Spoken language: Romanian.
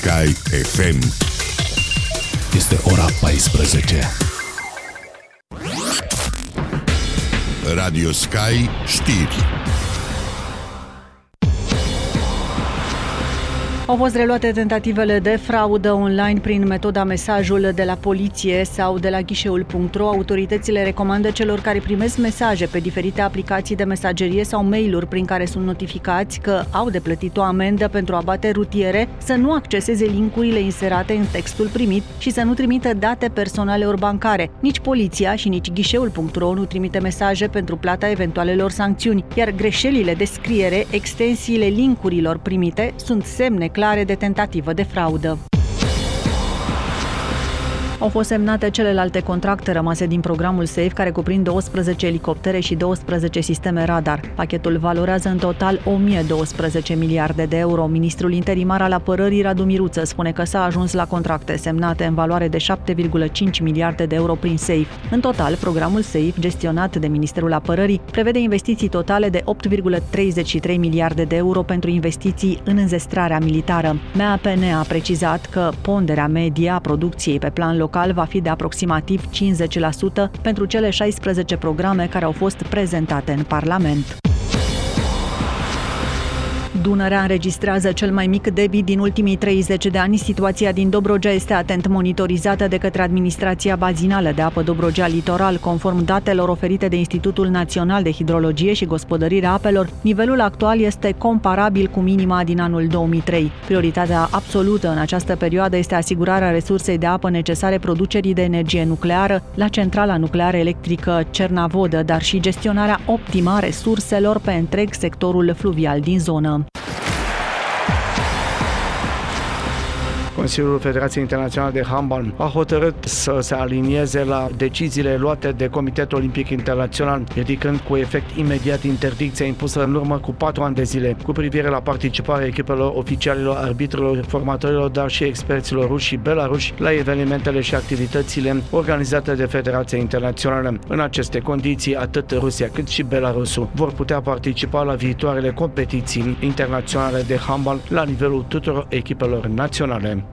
Sky FM. Este ora 14. Radio Sky știri. Au fost reluate tentativele de fraudă online prin metoda mesajul de la poliție sau de la ghișeul.ro. Autoritățile recomandă celor care primesc mesaje pe diferite aplicații de mesagerie sau mail-uri prin care sunt notificați că au de plătit o amendă pentru abate rutiere să nu acceseze linkurile inserate în textul primit și să nu trimită date personale ori bancare. Nici poliția și nici ghișeul.ro nu trimite mesaje pentru plata eventualelor sancțiuni, iar greșelile de scriere, extensiile linkurilor primite sunt semne clare de tentativă de fraudă. Au fost semnate celelalte contracte rămase din programul SAFE, care cuprind 12 elicoptere și 12 sisteme radar. Pachetul valorează în total 1012 miliarde de euro. Ministrul interimar al apărării, Radu Miruță, spune că s-a ajuns la contracte semnate în valoare de 7,5 miliarde de euro prin SAFE. În total, programul SAFE, gestionat de Ministerul Apărării, prevede investiții totale de 8,33 miliarde de euro pentru investiții în înzestrarea militară. MAPN a precizat că ponderea medie a producției pe plan local va fi de aproximativ 50% pentru cele 16 programe care au fost prezentate în Parlament. Dunărea înregistrează cel mai mic debit din ultimii 30 de ani. Situația din Dobrogea este atent monitorizată de către Administrația Bazinală de Apă Dobrogea Litoral. Conform datelor oferite de Institutul Național de Hidrologie și Gospodărirea Apelor, nivelul actual este comparabil cu minima din anul 2003. Prioritatea absolută în această perioadă este asigurarea resursei de apă necesare producerii de energie nucleară la centrala nucleară electrică Cernavodă, dar și gestionarea optimă a resurselor pe întreg sectorul fluvial din zonă. Consiliul Federației Internaționale de Handbal a hotărât să se alinieze la deciziile luate de Comitetul Olimpic Internațional, ridicând cu efect imediat interdicția impusă în urmă cu 4 ani de zile cu privire la participarea echipelor, oficialilor, arbitrilor, formatorilor, dar și experților ruși și belaruși la evenimentele și activitățile organizate de Federația Internațională. În aceste condiții, atât Rusia cât și Belarusul vor putea participa la viitoarele competiții internaționale de handbal la nivelul tuturor echipelor naționale.